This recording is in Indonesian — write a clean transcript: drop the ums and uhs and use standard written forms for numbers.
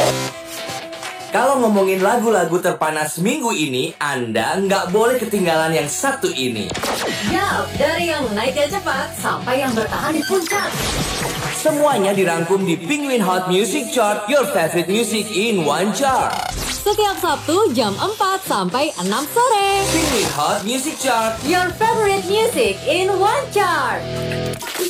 Kalau ngomongin lagu-lagu terpanas minggu ini, Anda nggak boleh ketinggalan yang satu ini. Yap, dari yang naiknya cepat sampai yang bertahan di puncak. Semuanya dirangkum di Penguin Hot Music Chart, your favorite music in one chart. Setiap Sabtu jam 4 sampai 6 sore. Penguin Hot Music Chart, Your favorite music in one chart.